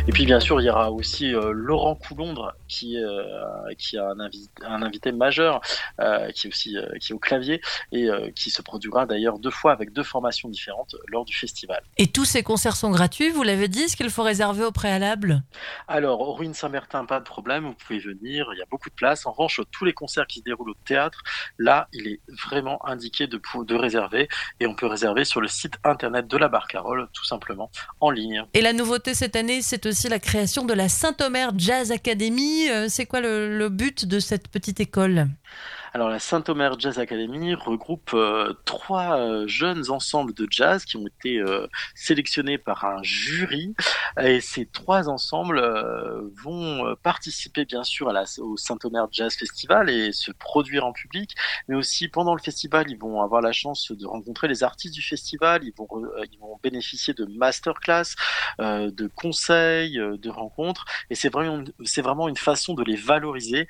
Et puis bien sûr, il y aura aussi Laurent Coulondre qui a un invité majeur, qui est au clavier et qui se produira d'ailleurs 2 fois avec 2 formations différentes lors du festival. Et tous ces concerts sont gratuits, vous l'avez dit, est-ce qu'il faut réserver au préalable? Alors, aux Ruines Saint-Bertin, pas de problème, vous pouvez venir, il y a beaucoup de place. En revanche, tous les concerts qui se déroulent au théâtre, là, il est vraiment indiqué de réserver et on peut réserver sur le site internet de la Barcarolle, tout simplement, en ligne. Et la nouveauté cette année, c'est aussi la création de la Saint-Omer Jazz Academy. C'est quoi le but de cette petite école? Alors la Saint-Omer Jazz Academy regroupe 3 jeunes ensembles de jazz qui ont été sélectionnés par un jury et ces 3 ensembles vont participer bien sûr au Saint-Omer Jazz Festival et se produire en public, mais aussi pendant le festival, ils vont avoir la chance de rencontrer les artistes du festival, ils vont bénéficier de masterclass, de conseils, de rencontres et c'est vraiment une façon de les valoriser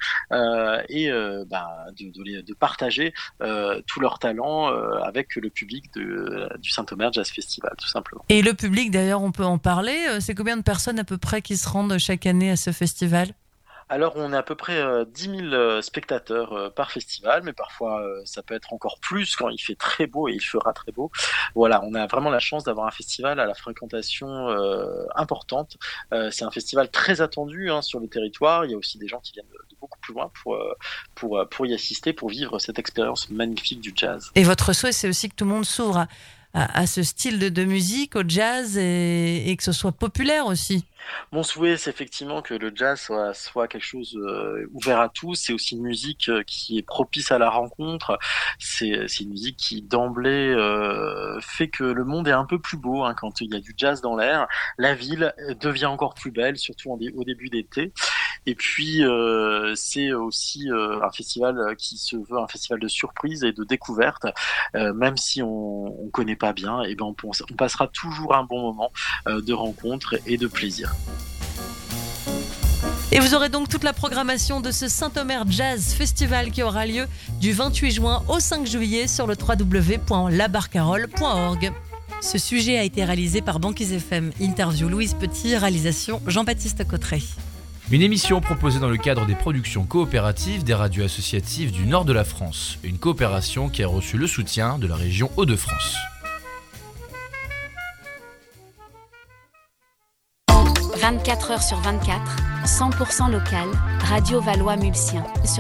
de partager tous leurs talents avec le public du Saint-Omer Jazz Festival, tout simplement. Et le public, d'ailleurs, on peut en parler. C'est combien de personnes à peu près qui se rendent chaque année à ce festival? Alors, on est à peu près 10 000 spectateurs par festival, mais parfois ça peut être encore plus quand il fait très beau et il fera très beau. Voilà, on a vraiment la chance d'avoir un festival à la fréquentation importante. C'est un festival très attendu sur le territoire. Il y a aussi des gens qui viennent de beaucoup plus loin pour y assister, pour vivre cette expérience magnifique du jazz. Et votre souhait, c'est aussi que tout le monde s'ouvre à ce style de musique, au jazz, et que ce soit populaire aussi. Mon souhait, c'est effectivement que le jazz soit quelque chose ouvert à tous. C'est aussi une musique qui est propice à la rencontre. C'est une musique qui d'emblée fait que le monde est un peu plus beau quand il y a du jazz dans l'air. La ville devient encore plus belle, surtout au début d'été. Et puis c'est aussi un festival qui se veut un festival de surprise et de découverte. Même si on connaît pas bien, et ben on passera toujours un bon moment de rencontre et de plaisir. Et vous aurez donc toute la programmation de ce Saint-Omer Jazz Festival qui aura lieu du 28 juin au 5 juillet sur le www.labarcarolle.org. Ce sujet a été réalisé par Banquise FM. Interview Louise Petit, réalisation Jean-Baptiste Cotteret. Une émission proposée dans le cadre des productions coopératives des radios associatives du nord de la France. Une coopération qui a reçu le soutien de la région Hauts-de-France. 24 heures sur 24, 100% local, Radio Valois Mulsien.